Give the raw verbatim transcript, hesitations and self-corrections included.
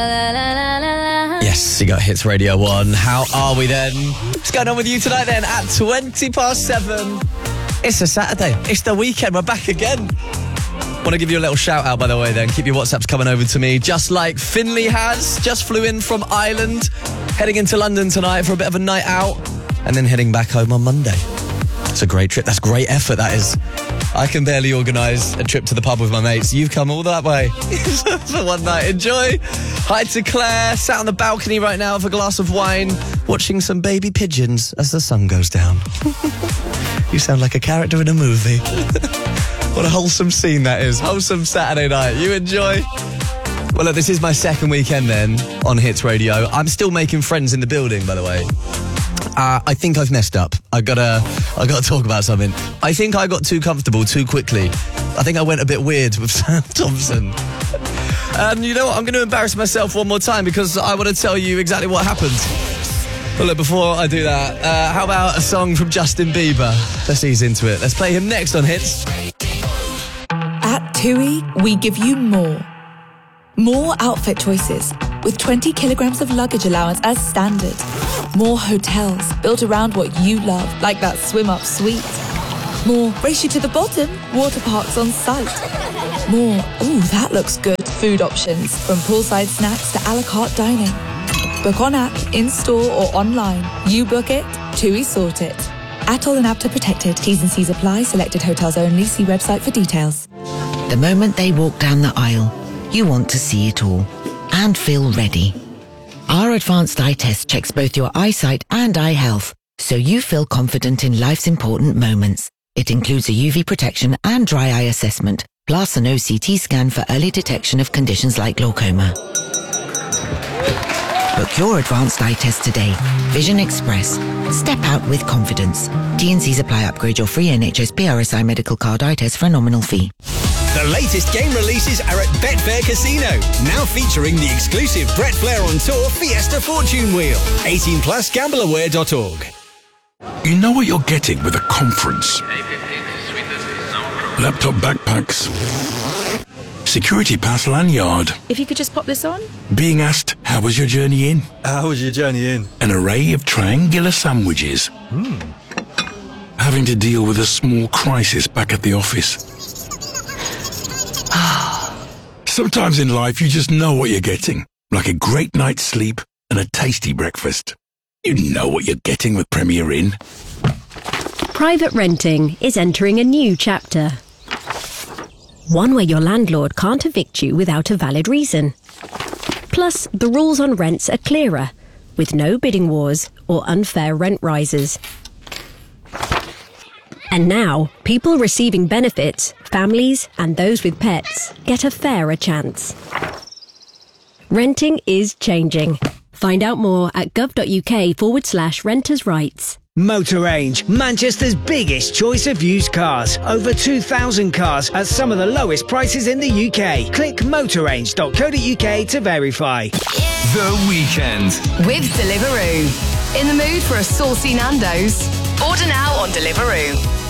Yes, you got Hits Radio one. How are we then? What's going on with you tonight then? At twenty past seven. It's a Saturday. It's the weekend. We're back again. Want to give you a little shout out, by the way, then. Keep your WhatsApps coming over to me, just like Finley has. Just flew in from Ireland, heading into London tonight for a bit of a night out, and then heading back home on Monday. It's a great trip. That's great effort, that is. I can barely organise a trip to the pub with my mates. You've come all that way for one night. Enjoy. Hi to Claire, sat on the balcony right now with a glass of wine, watching some baby pigeons as the sun goes down. You sound like a character in a movie. What a wholesome scene that is. Wholesome Saturday night. You enjoy? Well, look, this is my second weekend then on Hits Radio. I'm still making friends in the building, by the way. Uh, I think I've messed up. I gotta, I gotta talk about something. I think I got too comfortable too quickly. I think I went a bit weird with Sam Thompson. And you know what? I'm going to embarrass myself one more time because I want to tell you exactly what happened. Well, look, before I do that, uh, how about a song from Justin Bieber? Let's ease into it. Let's play him next on Hits. At TUI, we give you more. More outfit choices with twenty kilograms of luggage allowance as standard. More hotels built around what you love, like that swim-up suite. More race you to the bottom, water parks on site. More, ooh, that looks good, food options, from poolside snacks to a la carte dining. Book on app, in-store or online. You book it, TUI sort it. Atoll and APTA protected. T's and C's apply. Selected hotels only. See website for details. The moment they walk down the aisle, you want to see it all and feel ready. Our advanced eye test checks both your eyesight and eye health, so you feel confident in life's important moments. It includes a U V protection and dry eye assessment, plus an O C T scan for early detection of conditions like glaucoma. Book your advanced eye test today. Vision Express. Step out with confidence. T and C's apply. Upgrade your free N H S P R S I medical card eye test for a nominal fee. The latest game releases are at Betfair Casino, now featuring the exclusive Brett Flair on Tour Fiesta Fortune Wheel. eighteen plus, gamble aware dot org. You know what you're getting with a conference. Laptop backpacks. Security pass lanyard. If you could just pop this on. Being asked, how was your journey in? How was your journey in? An array of triangular sandwiches. Hmm. Having to deal with a small crisis back at the office. Sometimes in life you just know what you're getting, like a great night's sleep and a tasty breakfast. You know what you're getting with Premier Inn. Private renting is entering a new chapter. One where your landlord can't evict you without a valid reason. Plus, the rules on rents are clearer, with no bidding wars or unfair rent rises. And now, people receiving benefits, families and those with pets get a fairer chance. Renting is changing. Find out more at gov.uk forward slash renters' rights. Motor Range, Manchester's biggest choice of used cars. Over two thousand cars at some of the lowest prices in the U K. Click motor range dot co dot uk to verify. The Weekend with Deliveroo. In the mood for a saucy Nando's? Order now on Deliveroo.